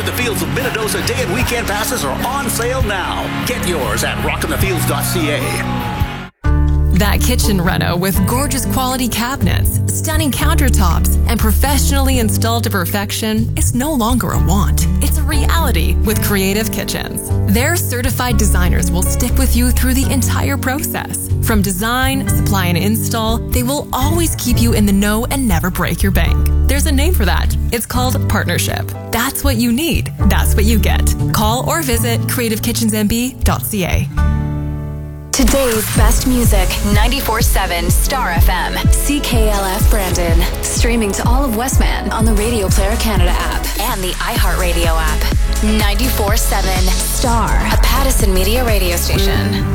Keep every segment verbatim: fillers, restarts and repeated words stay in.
in the Fields of Minnedosa day and weekend passes are on sale now. Get yours at rockin the fields dot c a. That kitchen reno with gorgeous quality cabinets, stunning countertops, and professionally installed to perfection is no longer a want. It's a reality with Creative Kitchens. Their certified designers will stick with you through the entire process. From design, supply, and install, they will always keep you in the know and never break your bank. There's a name for that. It's called partnership. That's what you need. That's what you get. Call or visit creative kitchens m b dot c a. Today's best music, ninety-four seven Star F M. C K L F Brandon. Streaming to all of Westman on the Radio Player Canada app and the iHeartRadio app. ninety-four seven Star, a Pattison Media radio station.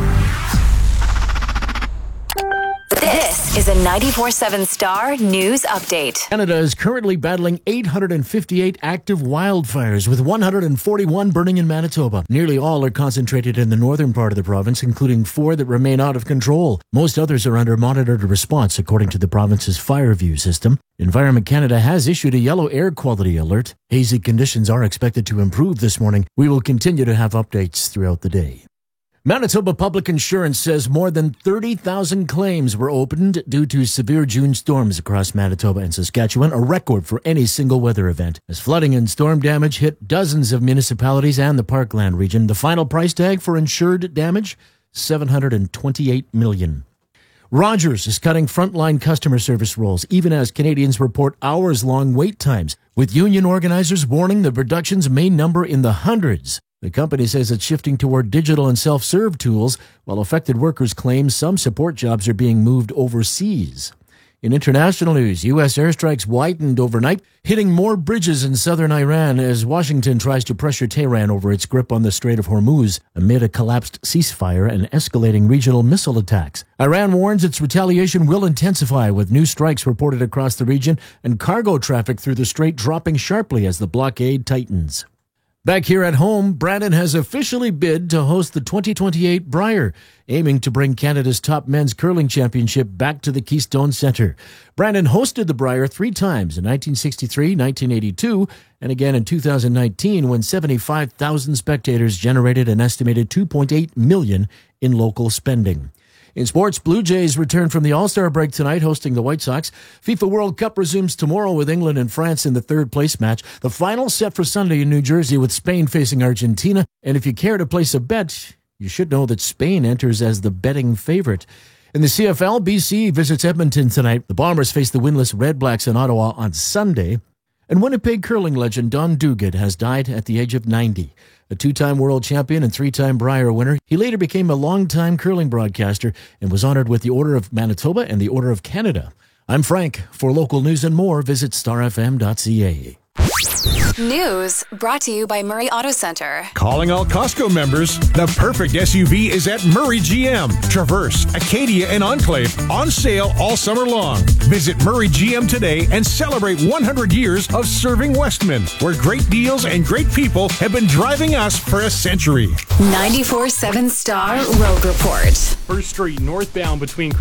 This is a ninety-four seven Star News Update. Canada is currently battling eight hundred fifty-eight active wildfires, with one hundred forty-one burning in Manitoba. Nearly all are concentrated in the northern part of the province, including four that remain out of control. Most others are under monitored response, according to the province's FireView system. Environment Canada has issued a yellow air quality alert. Hazy conditions are expected to improve this morning. We will continue to have updates throughout the day. Manitoba Public Insurance says more than thirty thousand claims were opened due to severe June storms across Manitoba and Saskatchewan, a record for any single weather event. As flooding and storm damage hit dozens of municipalities and the Parkland region, the final price tag for insured damage, seven hundred twenty-eight million dollars. Rogers is cutting frontline customer service roles, even as Canadians report hours-long wait times, with union organizers warning the reductions may number in the hundreds. The company says it's shifting toward digital and self-serve tools, while affected workers claim some support jobs are being moved overseas. In international news, U S airstrikes widened overnight, hitting more bridges in southern Iran as Washington tries to pressure Tehran over its grip on the Strait of Hormuz amid a collapsed ceasefire and escalating regional missile attacks. Iran warns its retaliation will intensify, with new strikes reported across the region and cargo traffic through the strait dropping sharply as the blockade tightens. Back here at home, Brandon has officially bid to host the twenty twenty-eight Brier, aiming to bring Canada's top men's curling championship back to the Keystone Centre. Brandon hosted the Brier three times in nineteen sixty-three, nineteen eighty-two, and again in two thousand nineteen, when seventy-five thousand spectators generated an estimated two point eight million dollars in local spending. In sports, Blue Jays return from the All-Star break tonight, hosting the White Sox. FIFA World Cup resumes tomorrow with England and France in the third-place match. The final set for Sunday in New Jersey, with Spain facing Argentina. And if you care to place a bet, you should know that Spain enters as the betting favorite. In the C F L, B C visits Edmonton tonight. The Bombers face the winless Red Blacks in Ottawa on Sunday. And Winnipeg curling legend Don Duguid has died at the age of ninety. A two-time world champion and three-time Brier winner, he later became a long-time curling broadcaster and was honored with the Order of Manitoba and the Order of Canada. I'm Frank. For local news and more, visit star f m dot c a. News brought to you by Murray Auto Center. Calling all Costco members, the perfect S U V is at Murray G M. Traverse, Acadia, and Enclave on sale all summer long. Visit Murray G M today and celebrate one hundred years of serving Westman, where great deals and great people have been driving us for a century. ninety-four seven Star Road Report. First Street northbound between